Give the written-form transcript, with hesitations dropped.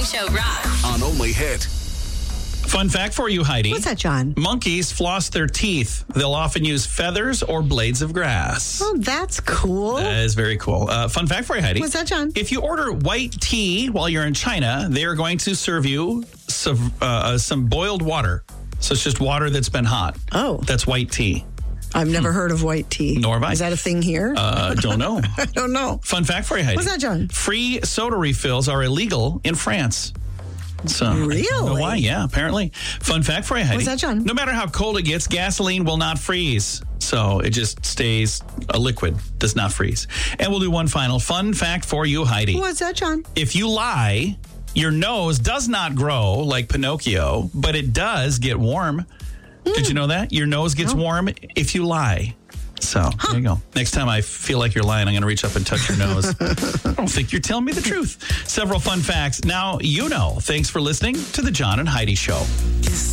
Show rocks. On Only Hit. Fun fact for you, Heidi. What's that, John? Monkeys floss their teeth. They'll often use feathers or blades of grass. Oh, that's cool. That is very cool. Fun fact for you, Heidi. What's that, John? If you order white tea while you're in China, they are going to serve you some boiled water. So it's just water that's been hot. Oh. That's white tea. I've never heard of white tea. Nor have I. Is that a thing here? Don't know. I don't know. Fun fact for you, Heidi. What's that, John? Free soda refills are illegal in France. So, Really? I don't know why. Yeah, apparently. Fun fact for you, Heidi. What's that, John? No matter how cold it gets, gasoline will not freeze. So it just stays a liquid, does not freeze. And we'll do one final fun fact for you, Heidi. What's that, John? If you lie, your nose does not grow like Pinocchio, but it does get warm. Did you know that? Your nose gets warm if you lie. So there you go. Next time I feel like you're lying, I'm going to reach up and touch your nose. I don't think you're telling me the truth. Several fun facts. Now you know. Thanks for listening to the John and Heidi Show.